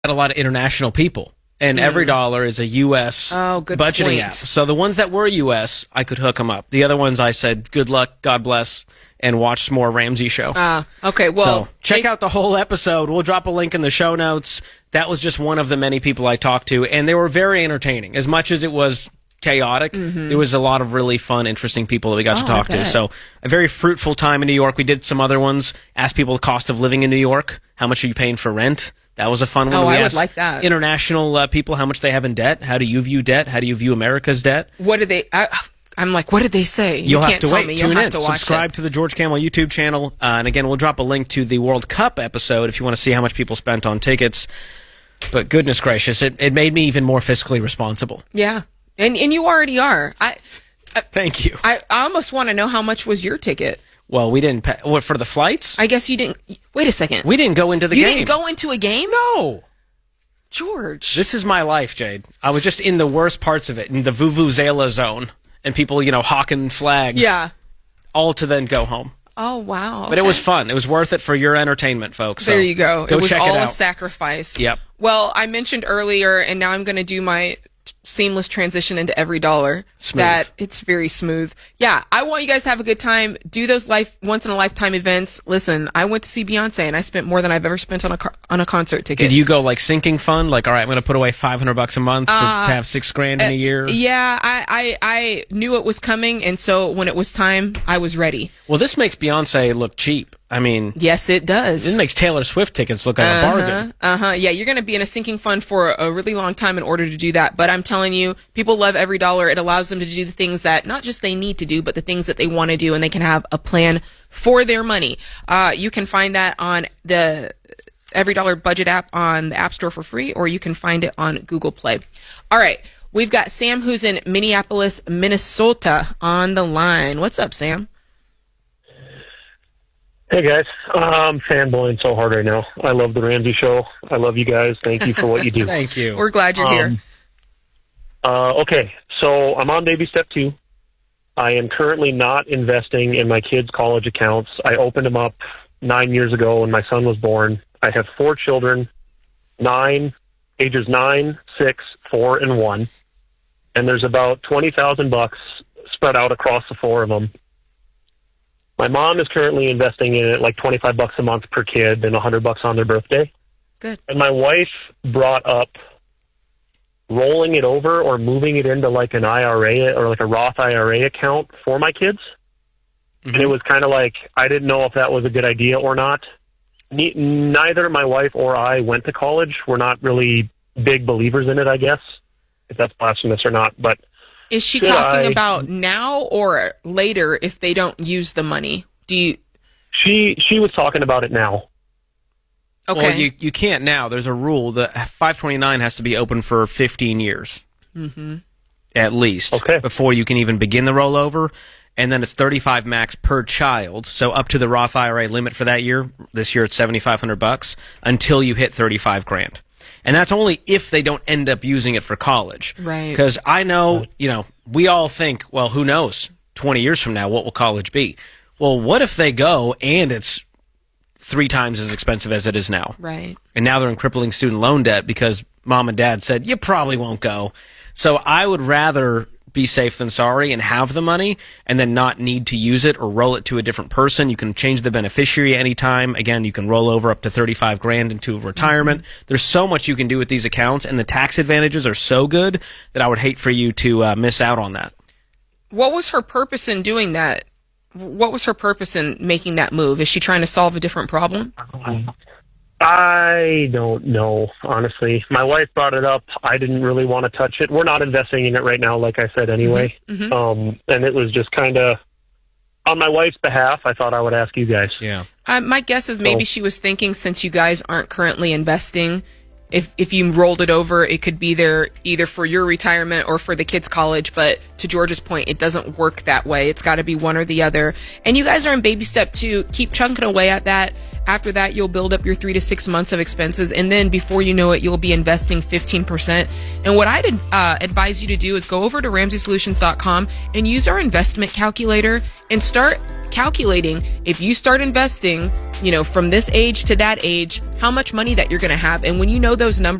a lot of international people. And EveryDollar is a U.S. budgeting app. So the ones that were U.S., I could hook them up. The other ones, I said, good luck, God bless, and watch some more Ramsey show. Okay, well. So check out the whole episode. We'll drop a link in the show notes. That was just one of the many people I talked to, and they were very entertaining. As much as it was chaotic, there was a lot of really fun, interesting people that we got to talk to. So a very fruitful time in New York. We did some other ones. Asked people the cost of living in New York. How much are you paying for rent? That was a fun one. I would like that. International people, how much they have in debt. How do you view debt? How do you view America's debt? What did they... I'm like, what did they say? You'll can't have to tell wait. me. Tune You'll have in. to watch Subscribe to the George Kamel YouTube channel. And again, we'll drop a link to the World Cup episode if you want to see how much people spent on tickets. But goodness gracious, it made me even more fiscally responsible. Yeah. And you already are. Thank you. I almost want to know how much was your ticket. Well, we didn't pay. What, for the flights? I guess you didn't. Wait a second. We didn't go into the game. You didn't go into a game? No. George. This is my life, Jade. I was just in the worst parts of it, in the Vuvuzela zone, and people, hawking flags. Yeah. All to then go home. Oh, wow. Okay. But it was fun. It was worth it for your entertainment, folks. So there you go. Go it was check all it out. a sacrifice. Yep. Well, I mentioned earlier, and now I'm going to do my seamless transition into EveryDollar. Smooth. That it's very smooth. Yeah, I want you guys to have a good time. Do those once in a lifetime events. Listen, I went to see Beyonce, and I spent more than I've ever spent on a concert ticket. Did you go like sinking fund? Like, all right, I'm going to put away $500 a month to have $6,000 in a year. Yeah, I knew it was coming, and so when it was time, I was ready. Well, this makes Beyonce look cheap. I mean, yes, it does. This makes Taylor Swift tickets look like a bargain. Yeah, you're going to be in a sinking fund for a really long time in order to do that. But I'm telling you, people love EveryDollar. It allows them to do the things that not just they need to do, but the things that they want to do, and they can have a plan for their money. You can find that on the EveryDollar budget app on the App Store for free, or you can find it on Google Play. All right, we've got Sam, who's in Minneapolis, Minnesota, on the line. What's up, Sam? Hey guys, I'm fanboying so hard right now. I love the Ramsey show. I love you guys. Thank you for what you do. Thank you. We're glad you're here. Okay, so I'm on baby step 2. I am currently not investing in my kids' college accounts. I opened them up 9 years ago when my son was born. I have 4 children, ages 9, 6, 4, and 1. And there's about $20,000 spread out across the 4 of them. My mom is currently investing in it like $25 a month per kid and $100 on their birthday. Good. And my wife brought up rolling it over or moving it into like an IRA or like a Roth IRA account for my kids. Mm-hmm. And it was kind of like, I didn't know if that was a good idea or not. Neither my wife or I went to college. We're not really big believers in it, I guess, if that's blasphemous or not. But is she talking about now or later if they don't use the money? She was talking about it now. Okay. Well, you can't now. There's a rule that 529 has to be open for 15 years. Mm-hmm. At least. Okay. Before you can even begin the rollover. And then it's 35 max per child. So up to the Roth IRA limit for that year. This year it's $7,500 until you hit $35,000. And that's only if they don't end up using it for college. Right. Because I know, we all think, well, who knows, 20 years from now, what will college be? Well, what if they go and it's 3 times as expensive as it is now? Right. And now they're in crippling student loan debt because mom and dad said, you probably won't go. So I would rather be safe than sorry and have the money and then not need to use it or roll it to a different person. You can change the beneficiary anytime. Again, you can roll over up to $35,000 into retirement. Mm-hmm. There's so much you can do with these accounts, and the tax advantages are so good that I would hate for you to miss out on that. What was her purpose in doing that? What was her purpose in making that move? Is she trying to solve a different problem? I don't know, honestly. My wife brought it up. I didn't really want to touch it. We're not investing in it right now, like I said, anyway. Mm-hmm. And it was just kind of, on my wife's behalf, I thought I would ask you guys. Yeah. My guess is maybe she was thinking, since you guys aren't currently investing, if you rolled it over, it could be there either for your retirement or for the kids' college. But to George's point, it doesn't work that way. It's got to be one or the other. And you guys are in baby step 2. Keep chunking away at that. After that, you'll build up your 3 to 6 months of expenses. And then before you know it, you'll be investing 15%. And what I'd advise you to do is go over to RamseySolutions.com and use our investment calculator and start calculating, if you start investing, from this age to that age, how much money that you're going to have. And when you know those numbers,